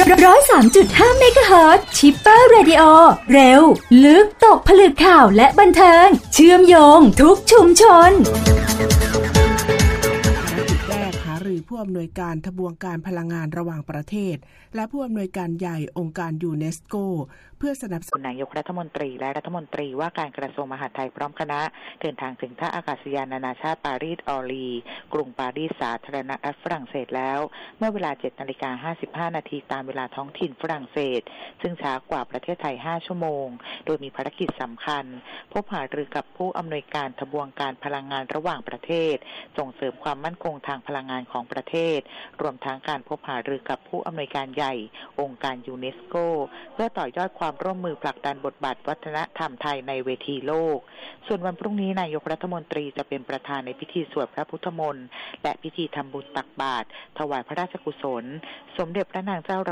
103.5 เมกะเฮิรตซ์ชิปเปอร์เรดิโอเร็วลึกตกผลึกข่าวและบันเทิงเชื่อมโยงทุกชุมชนผู้อำนวยการทบวงการพลังงานระหว่างประเทศและผู้อำนวยการใหญ่องค์การยูเนสโกเพื่อสนับสนุนนายกรัฐมนตรีและรัฐมนตรีว่าการกระทรวงมหาดไทยพร้อมคณะเดินทางถึงท่าอากาศยานนานาชาติปารีสออลีกรุงปารีสสาธารณรัฐฝรั่งเศสแล้วเมื่อเวลา 7:55 นาทีตามเวลาท้องถิ่นฝรั่งเศสซึ่งช้ากว่าประเทศไทย5ชั่วโมงโดยมีภารกิจสำคัญพบหารือกับผู้อำนวยการทบวงการพลังงานระหว่างประเทศส่งเสริมความมั่นคงทางพลังงานของประเทศรวมทั้งการพบหารือกับผู้อำนวยการใหญ่องค์การยูเนสโกเพื่อต่อยอดความร่วมมือผลักดันบทบาทวัฒนธรรมไทยในเวทีโลกส่วนวันพรุ่งนี้นายกรัฐมนตรีจะเป็นประธานในพิธีสวดพระพุทธมนต์และพิธีทำบุญตักบาตรถวายพระราชกุศลสมเด็จพระนางเจ้า